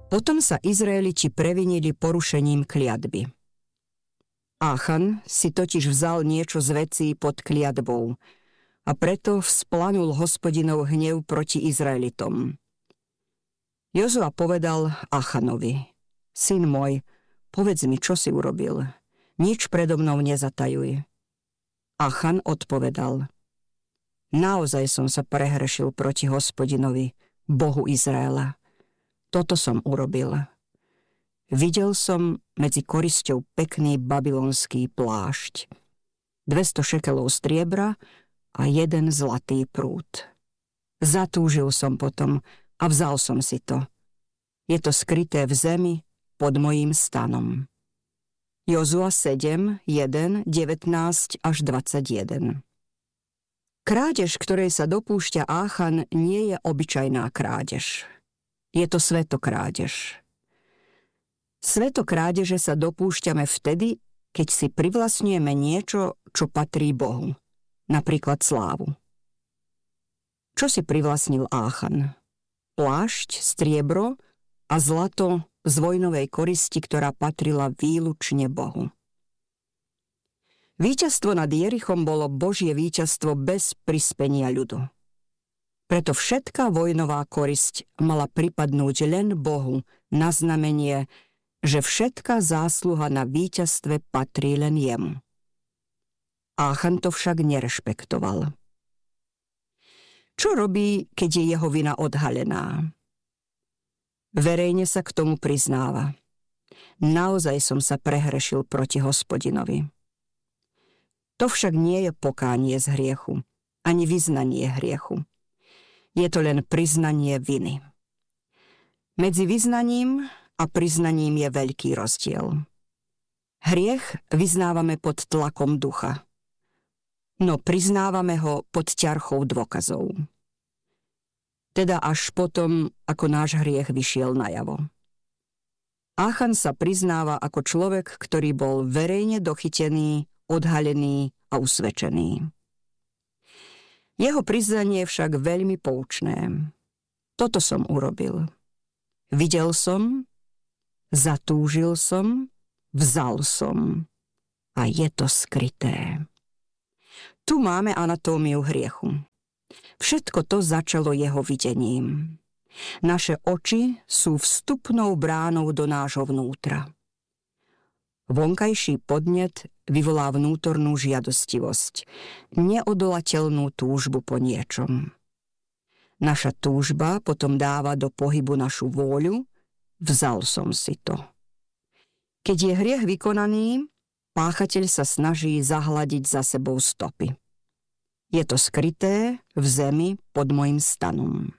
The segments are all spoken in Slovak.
Potom sa Izraeliti previnili porušením kliatby. Achan si totiž vzal niečo z vecí pod kliatbou a preto vzplanul Hospodinov hnev proti Izraelitom. Jozua povedal Achanovi: Syn môj, povedz mi, čo si urobil. Nič predo mnou nezatajuj. Achan odpovedal: Naozaj som sa prehrešil proti Hospodinovi, Bohu Izraela. Toto som urobil. Videl som medzi korisťou pekný babylonský plášť, 200 šekelov striebra a 1 zlatý prút. Zatúžil som potom a vzal som si to. Je to skryté v zemi pod mojím stanom. Jozua 7, 1, 19 až 21. Krádež, ktorej sa dopúšťa Achan, nie je obyčajná krádež. Je to svetokrádež. Svetokrádeže sa dopúšťame vtedy, keď si privlastňujeme niečo, čo patrí Bohu, napríklad slávu. Čo si privlastnil Achan? Plášť, striebro a zlato z vojnovej koristi, ktorá patrila výlučne Bohu. Víťazstvo nad Jerichom bolo Božie víťazstvo bez prispenia ľudu. Preto všetká vojnová korisť mala pripadnúť len Bohu na znamenie, že všetká zásluha na víťazstve patrí len jemu. Achan to však nerešpektoval. Čo robí, keď je jeho vina odhalená? Verejne sa k tomu priznáva. Naozaj som sa prehrešil proti Hospodinovi. To však nie je pokánie z hriechu, ani vyznanie hriechu. Je to len priznanie viny. Medzi vyznaním a priznaním je veľký rozdiel. Hriech vyznávame pod tlakom ducha, no priznávame ho pod ťarchou dôkazov. Teda až potom, ako náš hriech vyšiel najavo. Achan sa priznáva ako človek, ktorý bol verejne dochytený, odhalený a usvedčený. Jeho priznanie je však veľmi poučné. Toto som urobil. Videl som, zatúžil som, vzal som. A je to skryté. Tu máme anatómiu hriechu. Všetko to začalo jeho videním. Naše oči sú vstupnou bránou do nášho vnútra. Vonkajší podnet vyvolá vnútornú žiadostivosť, neodolateľnú túžbu po niečom. Naša túžba potom dáva do pohybu našu vôľu, vzal som si to. Keď je hriech vykonaný, páchateľ sa snaží zahladiť za sebou stopy. Je to skryté v zemi pod mojím stanom.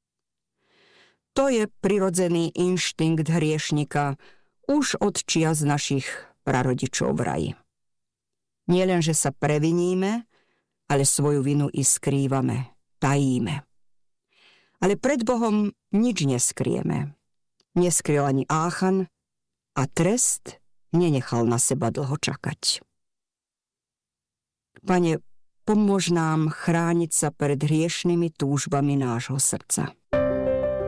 To je prirodzený inštinkt hriešnika už od čias našich prarodičov v raji. Nie len, že sa previníme, ale svoju vinu i skrývame, tajíme. Ale pred Bohom nič neskrieme. Neskryl ani Achan a trest nenechal na seba dlho čakať. Pane, pomôž nám chrániť sa pred hriešnými túžbami nášho srdca.